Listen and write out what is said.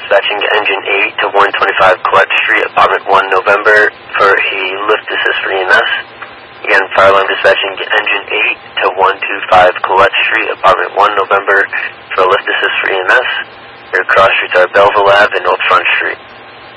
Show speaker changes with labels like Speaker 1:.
Speaker 1: dispatching engine 8 to 125 Colette Street, apartment 1, November, for a lift assist for EMS. Again, fire alarm dispatching engine 8 to 125 Colette Street, apartment 1, November, for a lift assist for EMS. Your cross streets are Belleville Ave and North Front Street.